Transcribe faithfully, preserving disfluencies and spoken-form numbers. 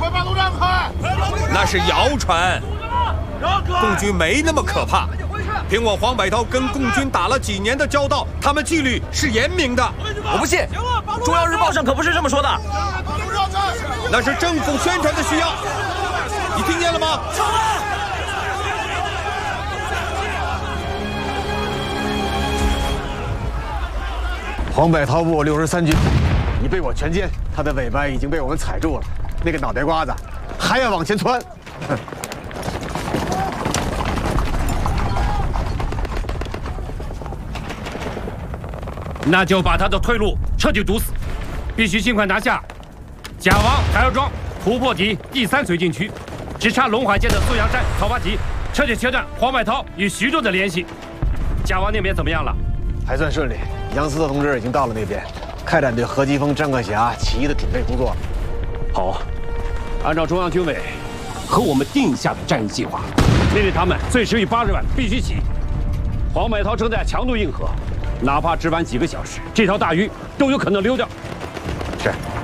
把路让开！ 那是谣传，共军没那么可怕。凭我黄百韬跟共军打了几年的交道，他们纪律是严明的。 我不信，中央日报上可不是这么说的。 把路让开！ 那是政府宣传的需要，你听见了吗？ 黄百韬部六十三军已被我全歼，他的尾巴已经被我们踩住了，那个脑袋瓜子还要往前窜。哼！ 那就把他的退路彻底堵死，必须尽快拿下甲王台儿庄，突破敌第三绥靖区，直插陇海界的宿阳山讨伐敌，彻底切断黄百韬与徐州的联系。甲王那边怎么样了？ 还算顺利。 杨思特同志已经到了那边，开展对何基峰、张克侠起义的准备工作。 好，按照中央军委和我们定下的战役计划，命令他们最迟于八日晚必须起义。黄百韬正在强渡运河，哪怕只晚几个小时，这条大鱼都有可能溜掉。 是。